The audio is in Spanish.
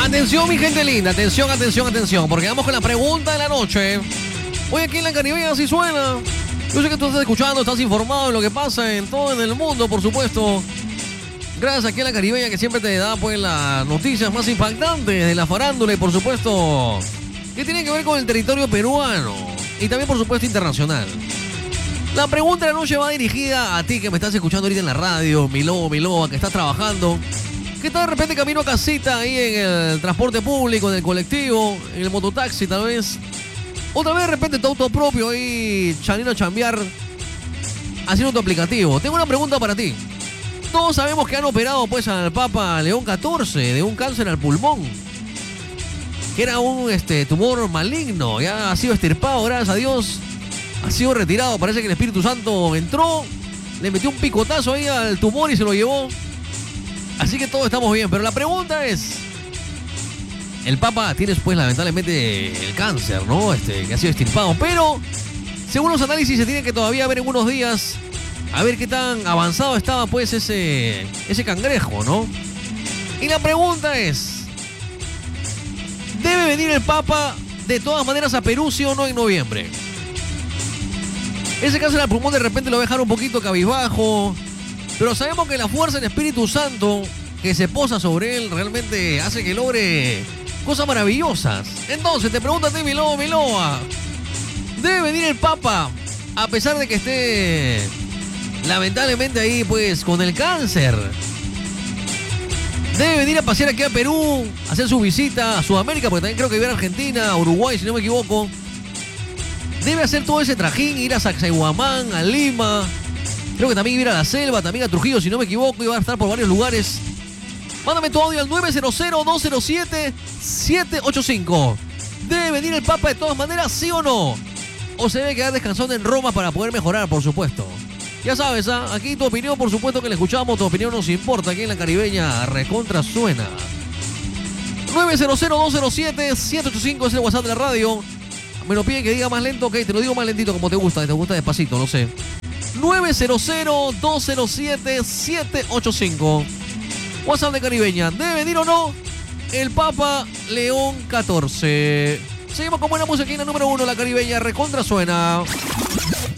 Atención, mi gente linda, atención, porque vamos con la pregunta de la noche. Hoy aquí en la Caribeña así suena. Yo sé que tú estás escuchando, estás informado de lo que pasa en todo el mundo, por supuesto. Gracias aquí en la Caribeña, que siempre te da pues las noticias más impactantes de la farándula y por supuesto que tienen que ver con el territorio peruano y también por supuesto internacional. La pregunta de la noche va dirigida a ti que me estás escuchando ahorita en la radio, mi loba, que estás trabajando, que está de repente camino a casita ahí en el transporte público, en el colectivo, en el mototaxi tal vez. Otra vez de repente tu auto propio ahí, saliendo a chambear, haciendo tu aplicativo. Tengo una pregunta para ti. Todos sabemos que han operado pues al Papa León XIV de un cáncer al pulmón, que era un tumor maligno, ya ha sido extirpado, gracias a Dios, ha sido retirado. Parece que el Espíritu Santo entró, le metió un picotazo ahí al tumor y se lo llevó. Así que todos estamos bien, pero la pregunta es, el Papa tiene pues lamentablemente el cáncer, ¿no? Que ha sido extirpado, pero según los análisis se tiene que todavía ver en unos días a ver qué tan avanzado estaba pues ese cangrejo, ¿no? Y la pregunta es, ¿debe venir el Papa de todas maneras a Perú, sí o no, en noviembre? Ese cáncer al pulmón de repente lo va a dejar un poquito cabizbajo, pero sabemos que la fuerza del Espíritu Santo que se posa sobre él realmente hace que logre cosas maravillosas. Entonces te pregunto a ti, mi loba, ¿debe venir el Papa a pesar de que esté lamentablemente ahí pues con el cáncer? ¿Debe venir a pasear aquí a Perú, a hacer su visita a Sudamérica? Porque también creo que viene a Argentina, a Uruguay, si no me equivoco. ¿Debe hacer todo ese trajín, ir a Sacsayhuamán, a Lima? Creo que también ir a la selva, también a Trujillo, si no me equivoco, y va a estar por varios lugares. Mándame tu audio al 900-207-785. ¿Debe venir el Papa de todas maneras, sí o no? ¿O se debe quedar descansando en Roma para poder mejorar, por supuesto? Ya sabes, aquí tu opinión, por supuesto que la escuchamos, tu opinión nos importa, aquí en la Caribeña recontra suena. 900-207-785 es el WhatsApp de la radio. Me lo piden que diga más lento, ok, te lo digo más lentito como te gusta despacito, no sé. 900-207-785. WhatsApp de Caribeña, ¿debe venir o no el Papa León XIV? Seguimos con buena música en la número 1, la Caribeña recontra suena.